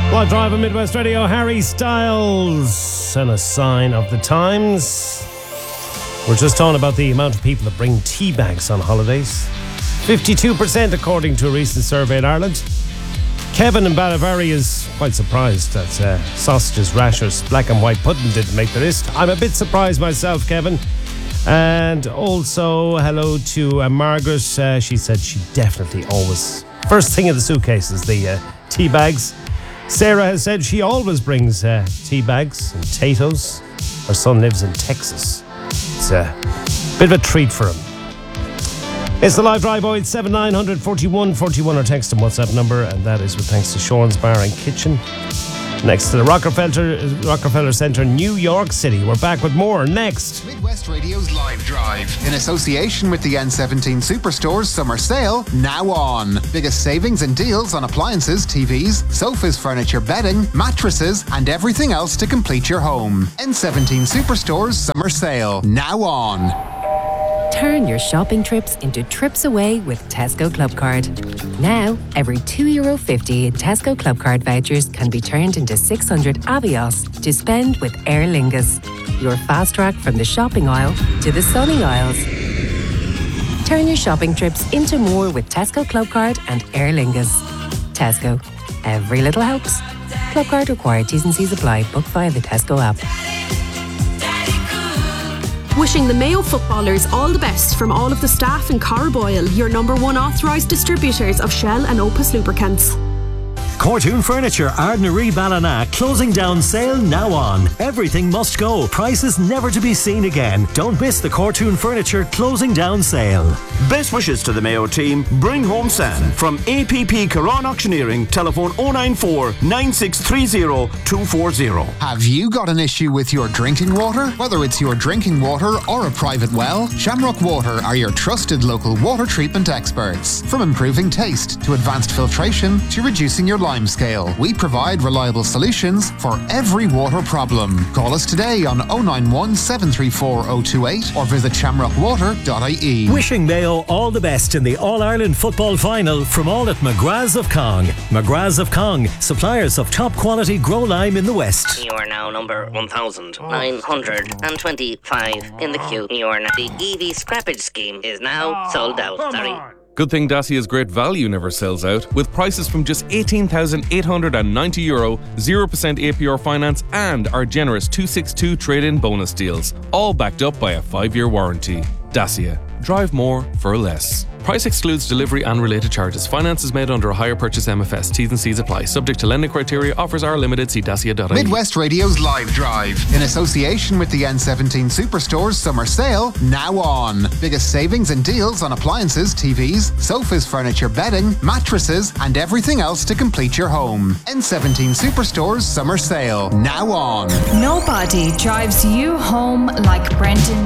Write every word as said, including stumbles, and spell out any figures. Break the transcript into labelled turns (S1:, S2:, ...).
S1: Live Drive on Midwest Radio, Harry Styles, and a sign of the times. We're just talking about the amount of people that bring tea bags on holidays. fifty-two percent according to a recent survey in Ireland. Kevin in Ballivary is quite surprised that uh, sausages, rashers, black and white pudding didn't make the list. I'm a bit surprised myself, Kevin. And also, hello to uh, Margaret. Uh, she said she definitely always, first thing in the suitcase is the uh, tea bags. Sarah has said she always brings uh, tea bags and potatoes. Her son lives in Texas. It's a bit of a treat for him. It's the Live Drive oh eight seven nine hundred forty-one forty-one, or text and WhatsApp number, and that is with thanks to Sean's Bar and Kitchen next to the Rockefeller Rockefeller Center, New York City. We're back with more next.
S2: Midwest Radio's Live Drive, in association with the N seventeen Superstores Summer Sale, now on. Biggest savings and deals on appliances, T Vs, sofas, furniture, bedding, mattresses, and everything else to complete your home. N seventeen Superstores Summer Sale, now on.
S3: Turn your shopping trips into trips away with Tesco Clubcard. Now, every two euro fifty in Tesco Clubcard vouchers can be turned into six hundred Avios to spend with Aer Lingus, your fast track from the shopping aisle to the sunny aisles. Turn your shopping trips into more with Tesco Clubcard and Aer Lingus. Tesco. Every little helps. Clubcard required. T's and C's apply. Book via the Tesco app.
S4: Wishing the Mayo footballers all the best from all of the staff in Carboyle, your number one authorised distributors of Shell and Opus lubricants.
S5: Cortoon Furniture, Ardnaree Ballina, closing down sale now on. Everything must go. Prices never to be seen again. Don't miss the Cortoon Furniture closing down sale.
S6: Best wishes to the Mayo team. Bring home Sam. From A P P Caron Auctioneering, telephone oh nine four, nine six three oh, two four oh.
S2: Have you got an issue with your drinking water? Whether it's your drinking water or a private well, Shamrock Water are your trusted local water treatment experts. From improving taste to advanced filtration to reducing your lime scale, we provide reliable solutions for every water problem. Call us today on oh nine one, seven three four, oh two eight or visit shamrock water dot I E.
S5: Wishing Mayo all the best in the All-Ireland Football Final from all at McGrath's of Cong. McGrath's of Cong, suppliers of top quality grow lime in the West.
S7: You are now number one thousand nine hundred twenty-five in the queue. You are now. The E V scrappage scheme is now sold out. Sorry.
S8: Good thing Dacia's great value never sells out, with prices from just eighteen thousand eight hundred ninety euro, zero percent A P R finance, and our generous two sixty-two trade-in bonus deals, all backed up by a five-year warranty. Dacia. Drive more for less. Price excludes delivery and related charges. Finance is made under a hire purchase M F S. T's and C's apply. Subject to lending criteria. Offers are limited. See dacia dot I E.
S2: Midwest Radio's Live Drive, in association with the N seventeen Superstores Summer Sale, now on. Biggest savings and deals on appliances, T Vs, sofas, furniture, bedding, mattresses, and everything else to complete your home. N seventeen Superstores Summer Sale, now on.
S9: Nobody drives you home like Brendan